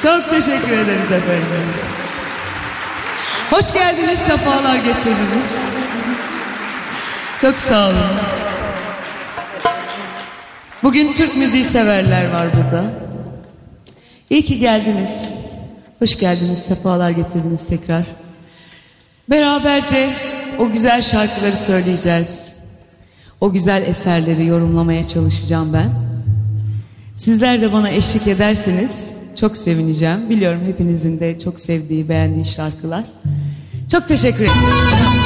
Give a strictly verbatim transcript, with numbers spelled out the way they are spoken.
Çok teşekkür ederiz efendim. Hoş geldiniz, sefalar getirdiniz. Çok sağ olun. Bugün Türk müziği severler var burada. İyi ki geldiniz. Hoş geldiniz, sefalar getirdiniz tekrar. Beraberce o güzel şarkıları söyleyeceğiz. O güzel eserleri yorumlamaya çalışacağım ben. Sizler de bana eşlik ederseniz çok sevineceğim. Biliyorum hepinizin de çok sevdiği, beğendiği şarkılar. Çok teşekkür ederim.